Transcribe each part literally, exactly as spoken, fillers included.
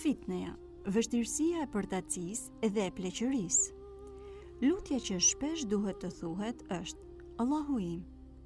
Fitneja, vështirësia e përtacisë dhe e pleqërisë. Lutja që shpesh duhet të thuhet është: Allahu im,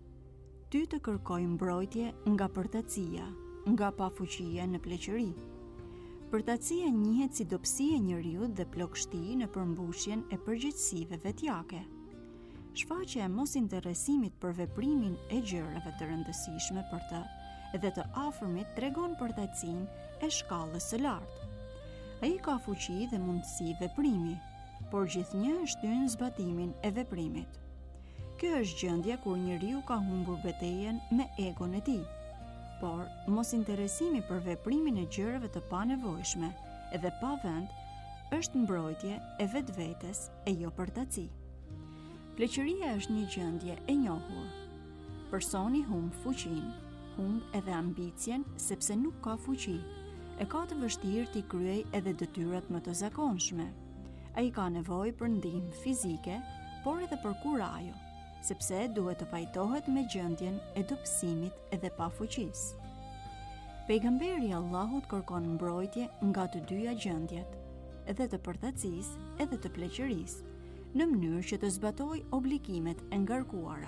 ty të kërkoj mbrojtje nga përtacia, nga pafuqia në pleqëri. Përtacia njihet si dobësia e njeriut dhe plagështi në përmbushjen e përgjegjësive vetjake. Shfaqja e mosinteresimit për veprimin e gjërave të rëndësishme për të dhe të afërmit tregon përtacinë e shkallës së lartë. Ai ka fuqi dhe mundësi veprimi, por gjithnjë e shtyn zbatimin e veprimit. Kjo është gjendja kur njeriu ka humbur betejën me egon e tij. Por mosinteresimi për veprimin e gjërave të panevojshme edhe pa vend është mbrojtje e vetvetes e jo përtaci. Pleqëria është një gjendje e njohur. Personi humb fuqinë, humb edhe ambicien sepse nuk ka fuqi. E ka të vështirë t'i kryej edhe detyrat më të zakonshme. Ai ka nevojë për ndihmë fizike, por edhe për kurajo, sepse duhet të pajtohet me gjendjen e dobësimit edhe pafuqisë. Pejgamberi i Allahut kërkon mbrojtje nga të dyja gjendjet, edhe të përtacisë edhe të pleqërisë, në mënyrë që të zbatojë obligimet e ngarkuara.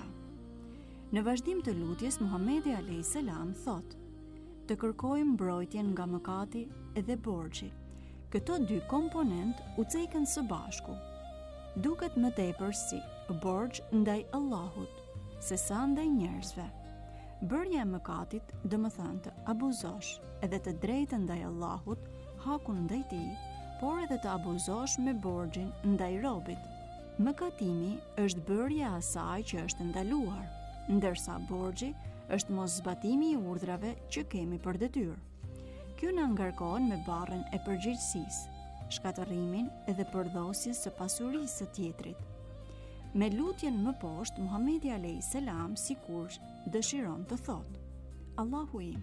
Në vazhdim të lutjes, Muhamedi alayhis salam thotë: të kërkojmë mbrojtjen nga mëkati edhe borxhi. Këto dy komponent u cekën së bashku. Duket më tepër si borxh ndaj Allahut, se sa ndaj njerëzve. Bërja e mëkatit do më thënë të abuzosh edhe të drejtën ndaj Allahut, hakun ndaj tij, por edhe të abuzosh me borxhin ndaj robit. Mëkatimi është bërja e asaj që është ndaluar, ndërsa borxhi është mos zbatimi i urdhrave që kemi për detyrë. Kjo na ngarkon me barrën e përgjegjësisë, shkatërrimin edhe përdhosjes së pasurisë së tjetrit. Me lutjen më poshtë, Muhamedi alayhis salam sikur dëshiron të thotë: Allahu im,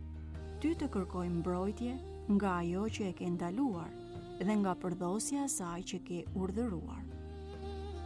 ty të kërkoj mbrojtje nga ajo që e ke ndaluar dhe nga përdhosja e asaj që ke urdhëruar.